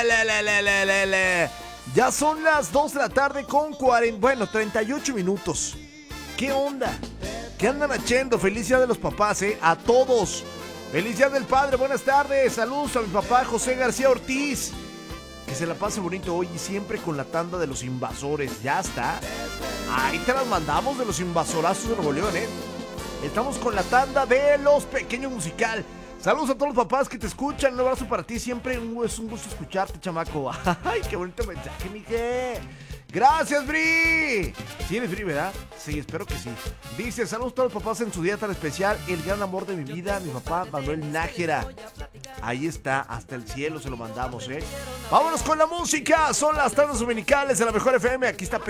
Ya son las 2 de la tarde con 38 minutos. ¿Qué onda? ¿Qué andan haciendo? Feliz día de los papás, a todos. Feliz día del padre, buenas tardes. Saludos a mi papá José García Ortiz. Que se la pase bonito hoy y siempre con la tanda de los invasores. Ya está. Ahí te las mandamos de los invasorazos de Nuevo León, Estamos con la tanda de los pequeños musical. Saludos a todos los papás que te escuchan. Un abrazo para ti. Siempre es un gusto escucharte, chamaco. Ay, qué bonito mensaje, mije. Gracias, Bri. Sí, eres Bri, ¿verdad? Sí, espero que sí. Dice, saludos a todos los papás en su día tan especial. El gran amor de mi vida, mi papá Manuel Nájera. Ahí está, hasta el cielo se lo mandamos, Vámonos con la música. Son las tardes dominicales de la Mejor FM. Aquí está